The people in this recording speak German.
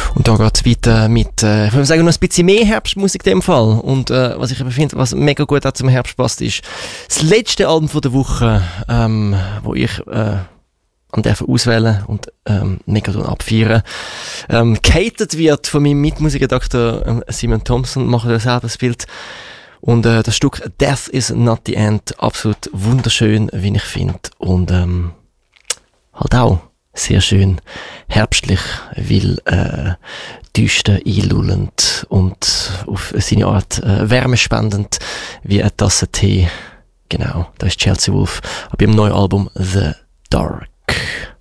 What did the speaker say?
Und da geht es weiter mit, ich würde sagen, noch ein bisschen mehr Herbstmusik in dem Fall. Und was ich eben finde, was mega gut auch zum Herbst passt, ist das letzte Album von der Woche, wo ich auswählen und mega abfeiern. Catered wird von meinem Mitmusikredakteur Simon Thompson, macht er selber das Bild. Und das Stück Death is not the End, absolut wunderschön, wie ich finde. Und halt auch sehr schön herbstlich, weil düster, einlullend und auf seine Art wärmespendend wie eine Tasse Tee. Genau, da ist Chelsea Wolfe ab ihrem neuen Album The Dark.